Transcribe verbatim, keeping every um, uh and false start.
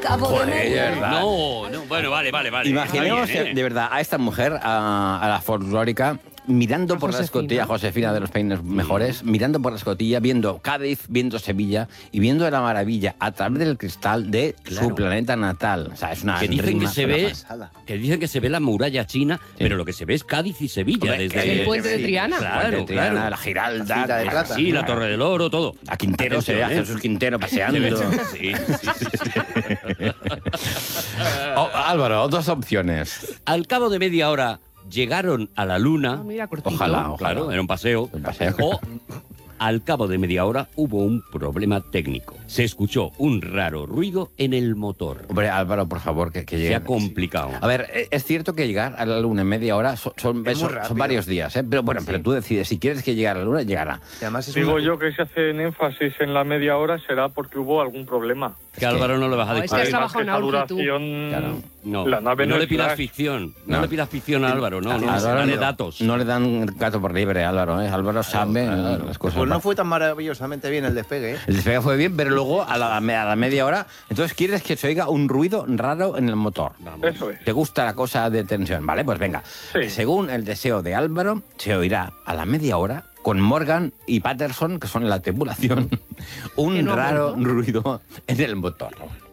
cabo Joder, de media. ¿verdad? No, no, bueno, vale, vale, vale. Imaginemos Está bien, ¿eh? de verdad a esta mujer, a, a la folclórica, mirando A por la Josefina. escotilla, Josefina de los peines mejores, mirando por la escotilla, viendo Cádiz, viendo Sevilla y viendo la maravilla a través del cristal de Claro. su planeta natal. O sea, es una Que dicen rima, que se una ve, pasada. que dicen que se ve la muralla china, pero lo que se ve es Cádiz y Sevilla Hombre, desde que El puente de sí, Triana. Claro, Puente de Triana, claro. la Giralda, La Gira de Plata. Sí, la Torre del Oro, todo. a Quintero, se ve a Atención, ¿eh? Jesús Quintero Se paseando. ve- Sí, sí, sí, sí. Oh, Álvaro, dos opciones. Al cabo de media hora llegaron a la luna. Ah, mira, cortito. Ojalá, ojalá. Claro, era un paseo. Un paseo. O al cabo de media hora hubo un problema técnico. Se escuchó un raro ruido en el motor. Hombre, Álvaro, por favor, que, que Se llegue. ha complicado. A ver, eh, es cierto que llegar a la luna en media hora son, son, Es muy son- son rápido. varios días, ¿eh? Pero bueno, Sí. pero tú decides, si quieres que llegue a la luna, llegará. Y además es Digo una- yo que si hacen énfasis en la media hora será porque hubo algún problema. Que Álvaro no le vas a No, es que discutir. has trabajado en esa Aurki, tú. duración, Claro. No, la nave no no le es pidas flash. ficción. No. No. le pidas ficción a Álvaro, no, no. Álvaro Dale no- datos. No le dan gato por libre, Álvaro, ¿eh? Álvaro sabe eh, las cosas. Pues no fue tan maravillosamente bien el despegue, ¿eh? El despegue fue bien, pero luego a la, a la media hora, entonces quieres que se oiga un ruido raro en el motor. Vamos. Eso es. ¿Te gusta la cosa de tensión? Vale, pues venga. Sí. Según el deseo de Álvaro, se oirá a la media hora, con Morgan y Patterson, que son la tripulación, un Que no raro aguanto. ruido en el motor.